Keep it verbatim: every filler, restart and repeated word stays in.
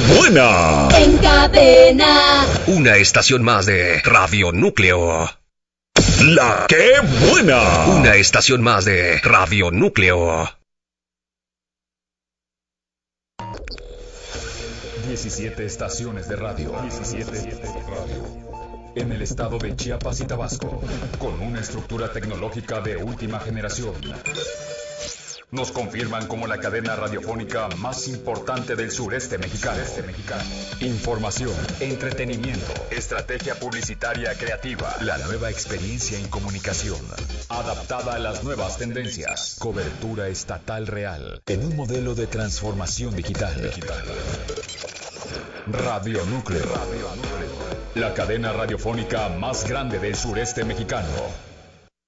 buena! En cadena. Una estación más de Radio Núcleo. La que buena. Una estación más de Radio Núcleo. diecisiete estaciones de radio. diecisiete radio. En el estado de Chiapas y Tabasco, con una estructura tecnológica de última generación. Nos confirman como la cadena radiofónica más importante del sureste mexicano. Este mexicano. Información, entretenimiento, estrategia publicitaria creativa, la nueva experiencia en comunicación, adaptada a las nuevas tendencias, cobertura estatal real, en un modelo de transformación digital. digital. Radio Núcleo, la cadena radiofónica más grande del sureste mexicano.